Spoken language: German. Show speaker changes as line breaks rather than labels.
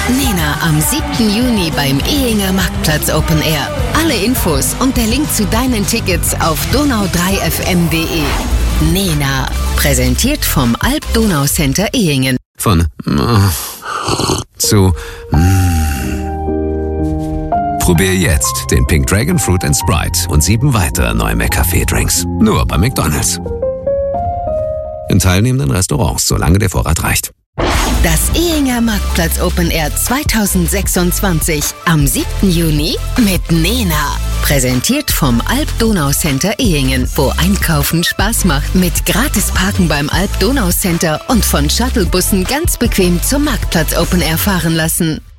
Nena am 7. Juni beim Ehinger Marktplatz Open Air. Alle Infos und der Link zu deinen Tickets auf donau3fm.de. Nena, präsentiert vom Alp-Donau-Center Ehingen.
Von zu Probier jetzt den Pink Dragon Fruit & Sprite und 7 weitere neue McCafé-Drinks. Nur bei McDonald's. In teilnehmenden Restaurants, solange der Vorrat reicht.
Das Ehinger Marktplatz Open Air 2026 am 7. Juni mit Nena. Präsentiert vom Alp-Donau-Center Ehingen, wo Einkaufen Spaß macht. Mit Gratis-Parken beim Alp-Donau-Center und von Shuttlebussen ganz bequem zum Marktplatz Open Air fahren lassen.